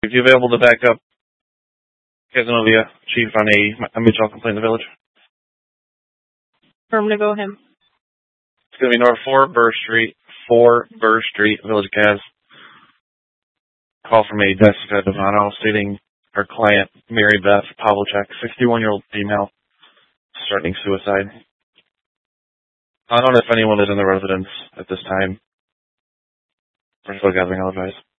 If you're available to back up, Casanova, chief on a mutual complaint in the village. I'm going to go him. It's going to be North 4 Burr Street, Village Cavs. Call from a Jessica Devano stating her client, Mary Beth Pavlicek, 61-year-old female, threatening suicide. I don't know if anyone is in the residence at this time. We're still gathering all advice.